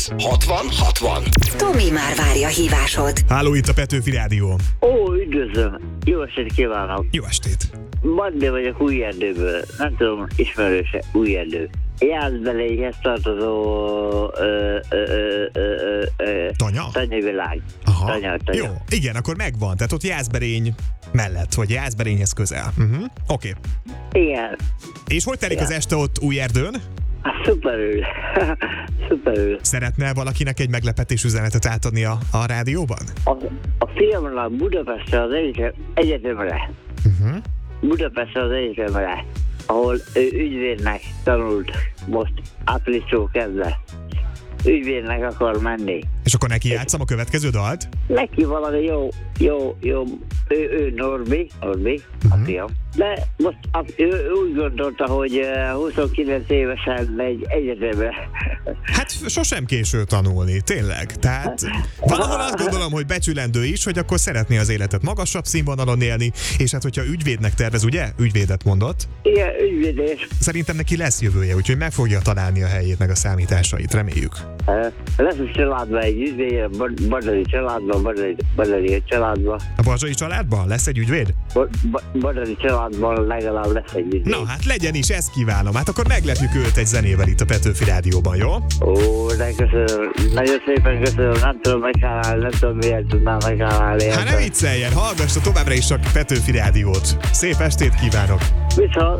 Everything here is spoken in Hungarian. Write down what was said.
9. 60-60. Tomi már várja hívásod. Háló, itt a Petőfi Rádió. Ó, üdvözlöm! Jó estét kívánok! Jó estét. Bandé vagyok Újerdőből. Nem tudom, ismerőse Újerdő. Jászbeléhez tartozó Tanya? Tanyavilág. Aha. Tanya. Jó, igen, akkor megvan. Tehát ott Jászberény mellett, vagy Jászberényhez közel. Oké. Igen. És hogy telik Igen. az este ott Újerdőn? Hát szuperül. Szuperül. Szeretne valakinek egy meglepetés üzenetet átadni a rádióban? A fiamnak Budapestre az egyetemre. Budapestre az egyetemre, ahol ő ügyvédnek tanult most áprilistól kezdve. Ügyvédnek akar menni. És akkor neki játszom a következő dalt? Neki valami jó, ő Norbi, a fiam. De most ő úgy gondolta, hogy 29 évesen megy egyetemre. Hát sosem késő tanulni, tényleg. Tehát valahol azt gondolom, hogy becsülendő is, hogy akkor szeretné az életet magasabb színvonalon élni, és hát hogyha ügyvédnek tervez, ugye? Ügyvédet mondott. Igen, ügyvédés. Szerintem neki lesz jövője, úgyhogy meg fogja találni a helyét, meg a számításait, reméljük. Lesz a családban egy ügyvéd, Badari családban, Badari családban. A Barzsai családban lesz egy ügyvéd? Badari családban legalább lesz egy ügyvéd. Na hát legyen is, ezt kívánom. Hát akkor meglepjük őt egy zenével itt a Petőfi Rádióban, jó? Ó, de köszönöm. Nagyon szépen köszönöm. Nem tudom megállálni, nem tudom miért tudnám megállálni. Hát ne vicceljen, hallgassa továbbra is csak Petőfi Rádiót. Szép estét kívánok! Viszont